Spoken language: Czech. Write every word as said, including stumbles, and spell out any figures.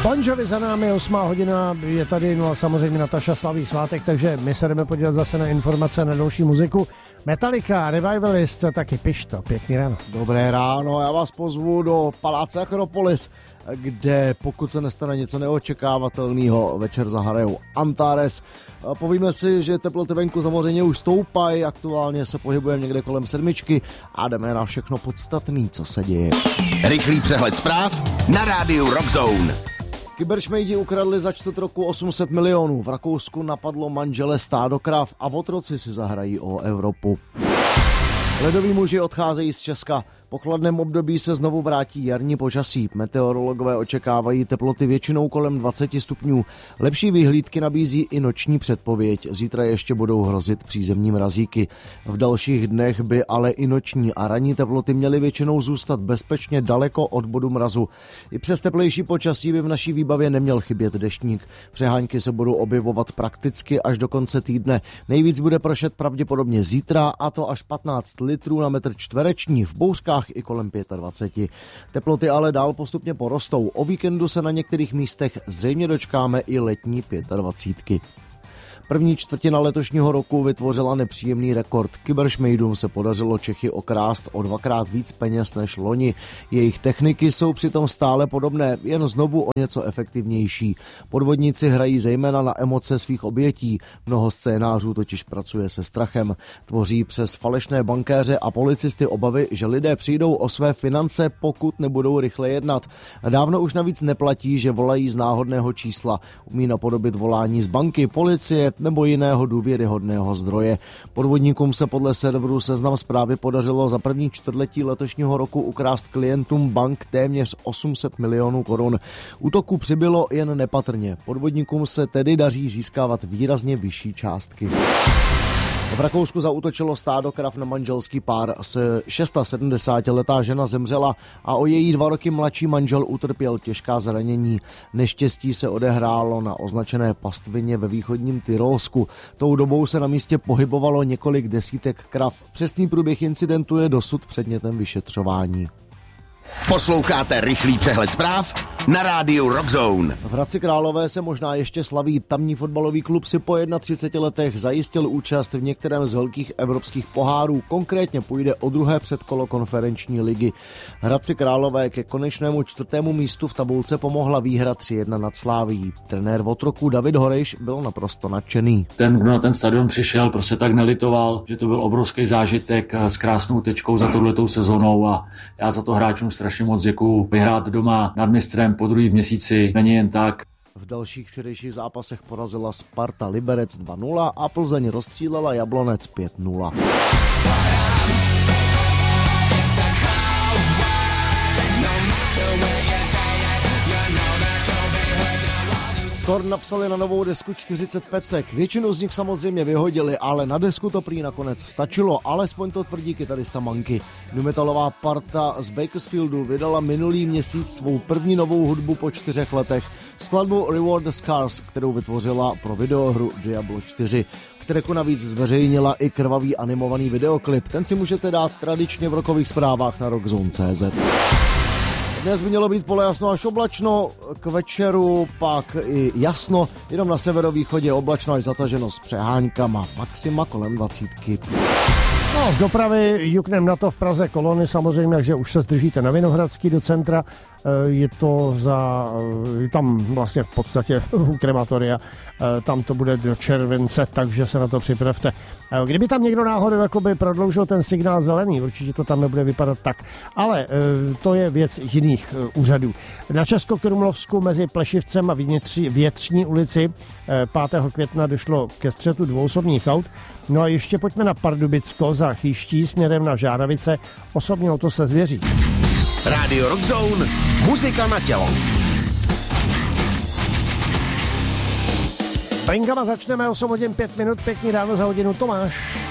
Bon Jovi za námi, osmá hodina, je tady, no a samozřejmě Nataša slaví svátek, takže my se jdeme podívat zase na informace, na další muziku. Metallica, Revivalist, taky piš to, pěkný ráno. Dobré ráno, já vás pozvu do Paláce Akropolis, kde pokud se nestane něco neočekávatelného, večer zahrajou Antares. Povíme si, že teploty venku samozřejmě už stoupají, aktuálně se pohybujeme někde kolem sedmičky a jdeme na všechno podstatný, co se děje. Rychlý přehled zpráv na rádiu Rockzone. Kyberšmejdi ukradli za čtvrt roku osm set milionů. V Rakousku napadlo manžele stádo krav a otroci si zahrají o Evropu. Ledoví muži odcházejí z Česka. Po chladném období se znovu vrátí jarní počasí. Meteorologové očekávají teploty většinou kolem dvacet stupňů. Lepší vyhlídky nabízí i noční předpověď. Zítra ještě budou hrozit přízemní mrazíky. V dalších dnech by ale i noční a ranní teploty měly většinou zůstat bezpečně daleko od bodu mrazu. I přes teplejší počasí by v naší výbavě neměl chybět deštník. Přehánky se budou objevovat prakticky až do konce týdne. Nejvíc bude pršet pravděpodobně zítra, a to až patnáct litrů na metr čtvereční. V bouřkách i kolem dvacet pět. Teploty ale dál postupně porostou. O víkendu se na některých místech zřejmě dočkáme i letní dvacítky. První čtvrtina letošního roku vytvořila nepříjemný rekord. Kyberšmejdům se podařilo Čechy okrást o dvakrát víc peněz než loni. Jejich techniky jsou přitom stále podobné, jen znovu o něco efektivnější. Podvodníci hrají zejména na emoce svých obětí. Mnoho scénářů totiž pracuje se strachem. Tvoří přes falešné bankéře a policisty obavy, že lidé přijdou o své finance, pokud nebudou rychle jednat. Dávno už navíc neplatí, že volají z náhodného čísla. Umí napodobit volání z banky, policie nebo jiného důvěryhodného zdroje. Podvodníkům se podle serveru Seznam Zprávy podařilo za první čtvrtletí letošního roku ukrást klientům bank téměř osm set milionů korun. Útoků přibylo jen nepatrně. Podvodníkům se tedy daří získávat výrazně vyšší částky. V Rakousku zaútočilo stádo krav na manželský pár. Se sedmdesátišestiletá žena zemřela a o její dva roky mladší manžel utrpěl těžká zranění. Neštěstí se odehrálo na označené pastvině ve východním Tyrolsku. Tou dobou se na místě pohybovalo několik desítek krav. Přesný průběh incidentu je dosud předmětem vyšetřování. Posloucháte rychlý přehled zpráv na rádiu Rockzone. V Hradci Králové se možná ještě slaví. Tamní fotbalový klub si po třiceti jedné letech zajistil účast v některém z velkých evropských pohárů. Konkrétně půjde o druhé předkolo konferenční ligy. Hradci Králové ke konečnému čtvrtému místu v tabulce pomohla výhra tři jedna nad Slávií. Trenér Otroků David Horejš byl naprosto nadšený. Ten, kdo na ten stadion přišel, prostě tak nelitoval, že to byl obrovský zážitek s krásnou tečkou za touhletou sezónou a já za to hráčům strašně moc děkuju. Vyhrát doma nad mistrem po druhý v měsíci není jen tak. V dalších včerejších zápasech porazila Sparta Liberec dva nula a Plzeň rozstřílela Jablonec pět nula. Korn napsali na novou desku čtyřicet pecek. Většinu z nich samozřejmě vyhodili, ale na desku to prý nakonec stačilo, alespoň to tvrdí kytarista Manky. Numetalová parta z Bakersfieldu vydala minulý měsíc svou první novou hudbu po čtyřech letech. Skladbu Reward the Scars, kterou vytvořila pro videohru Diablo čtyři. K tracku navíc zveřejnila i krvavý animovaný videoklip. Ten si můžete dát tradičně v rockových zprávách na rockzone tečka cé zet. Dnes by mělo být polojasno až oblačno, k večeru pak i jasno, jenom na severovýchodě oblačno až zataženo s přeháňkama, maxima kolem dvacítky. No, z dopravy juknem na to v Praze kolony samozřejmě, že už se zdržíte na Vinohradský do centra, je to za, tam vlastně v podstatě u krematoria, tam to bude do července, takže se na to připravte. Kdyby tam někdo náhodou jakoby prodloužil ten signál zelený, určitě to tam nebude vypadat tak, ale to je věc jiných úřadů. Na Českokrumlovsku mezi Plešivcem a Větří, Větřní ulici pátého května došlo ke střetu dvou osobních aut. No a ještě pojďme na Pardubicko za Chýští směrem na Žáravice, osobní auto se zvěří. Rádio Rockzone, muzika na tělo. Blinkama začneme osm hodin pět minut, pěkný ráno za hodinu Tomáš.